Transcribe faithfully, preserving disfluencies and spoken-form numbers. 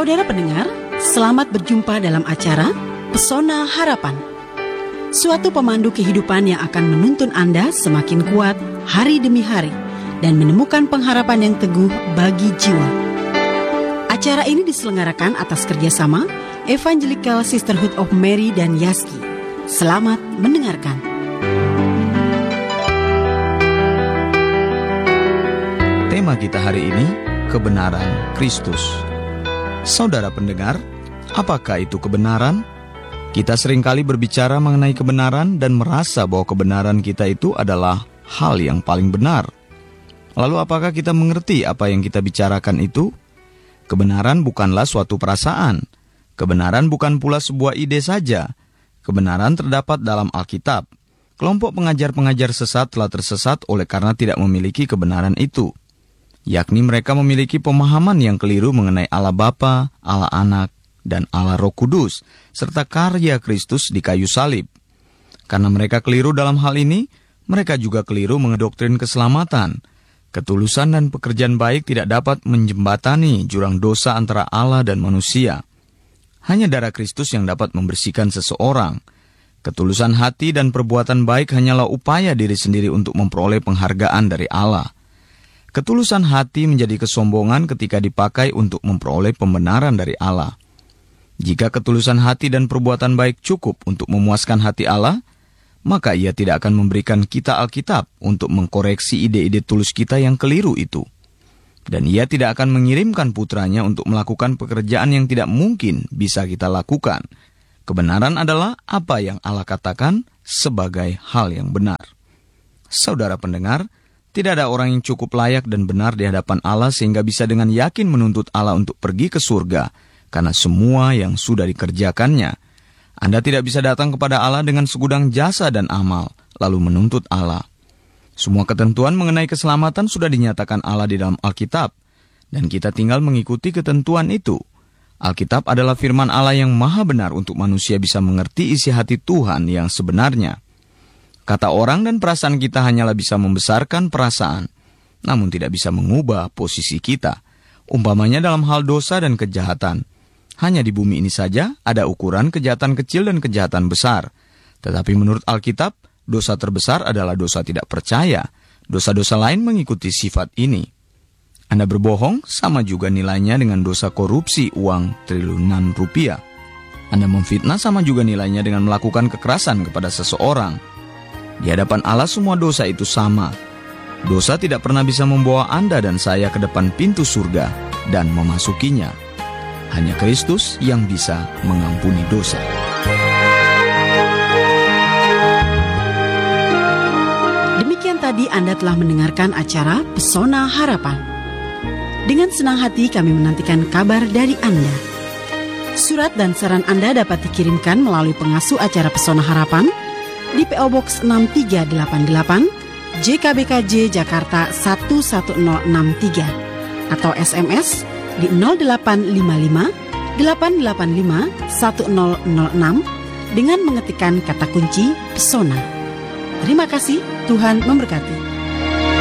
Saudara pendengar, selamat berjumpa dalam acara Pesona Harapan. Suatu pemandu kehidupan yang akan menuntun Anda semakin kuat hari demi hari dan menemukan pengharapan yang teguh bagi jiwa. Acara ini diselenggarakan atas kerjasama Evangelical Sisterhood of Mary dan Yaski. Selamat mendengarkan. Tema kita hari ini, kebenaran Kristus. Saudara pendengar, apakah itu kebenaran? Kita seringkali berbicara mengenai kebenaran dan merasa bahwa kebenaran kita itu adalah hal yang paling benar. Lalu apakah kita mengerti apa yang kita bicarakan itu? Kebenaran bukanlah suatu perasaan. Kebenaran bukan pula sebuah ide saja. Kebenaran terdapat dalam Alkitab. Kelompok pengajar-pengajar sesat telah tersesat oleh karena tidak memiliki kebenaran itu. Yakni mereka memiliki pemahaman yang keliru mengenai Allah Bapa, Allah Anak, dan Allah Roh Kudus, serta karya Kristus di kayu salib. Karena mereka keliru dalam hal ini, mereka juga keliru mengedoktrin keselamatan. Ketulusan dan pekerjaan baik tidak dapat menjembatani jurang dosa antara Allah dan manusia. Hanya darah Kristus yang dapat membersihkan seseorang. Ketulusan hati dan perbuatan baik hanyalah upaya diri sendiri untuk memperoleh penghargaan dari Allah. Ketulusan hati menjadi kesombongan ketika dipakai untuk memperoleh pembenaran dari Allah. Jika ketulusan hati dan perbuatan baik cukup untuk memuaskan hati Allah, maka Ia tidak akan memberikan kita Alkitab untuk mengkoreksi ide-ide tulus kita yang keliru itu. Dan Ia tidak akan mengirimkan putranya untuk melakukan pekerjaan yang tidak mungkin bisa kita lakukan. Kebenaran adalah apa yang Allah katakan sebagai hal yang benar. Saudara pendengar, tidak ada orang yang cukup layak dan benar di hadapan Allah sehingga bisa dengan yakin menuntut Allah untuk pergi ke surga, karena semua yang sudah dikerjakannya. Anda tidak bisa datang kepada Allah dengan segudang jasa dan amal, lalu menuntut Allah. Semua ketentuan mengenai keselamatan sudah dinyatakan Allah di dalam Alkitab, dan kita tinggal mengikuti ketentuan itu. Alkitab adalah firman Allah yang maha benar untuk manusia bisa mengerti isi hati Tuhan yang sebenarnya. Kata orang dan perasaan kita hanyalah bisa membesarkan perasaan, namun tidak bisa mengubah posisi kita. Umpamanya dalam hal dosa dan kejahatan. Hanya di bumi ini saja ada ukuran kejahatan kecil dan kejahatan besar. Tetapi menurut Alkitab, dosa terbesar adalah dosa tidak percaya. Dosa-dosa lain mengikuti sifat ini. Anda berbohong sama juga nilainya dengan dosa korupsi uang triliunan rupiah. Anda memfitnah sama juga nilainya dengan melakukan kekerasan kepada seseorang. Di hadapan Allah semua dosa itu sama. Dosa tidak pernah bisa membawa Anda dan saya ke depan pintu surga dan memasukinya. Hanya Kristus yang bisa mengampuni dosa. Demikian tadi Anda telah mendengarkan acara Pesona Harapan. Dengan senang hati kami menantikan kabar dari Anda. Surat dan saran Anda dapat dikirimkan melalui pengasuh acara Pesona Harapan di P O Box enam tiga delapan delapan J K B K J Jakarta satu satu nol enam tiga atau S M S di nol delapan lima lima delapan delapan lima satu nol nol enam dengan mengetikkan kata kunci Pesona. Terima kasih, Tuhan memberkati.